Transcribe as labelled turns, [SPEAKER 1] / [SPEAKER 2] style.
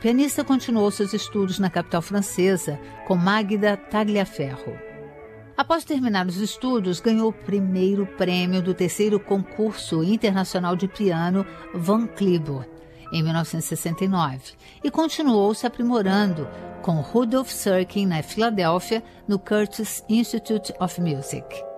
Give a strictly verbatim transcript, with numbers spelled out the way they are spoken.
[SPEAKER 1] pianista continuou seus estudos na capital francesa com Magda Tagliaferro. Após terminar os estudos, ganhou o primeiro prêmio do terceiro concurso internacional de piano Van Cliburn, em mil novecentos e sessenta e nove, e continuou se aprimorando com Rudolf Serkin na Filadélfia, no Curtis Institute of Music.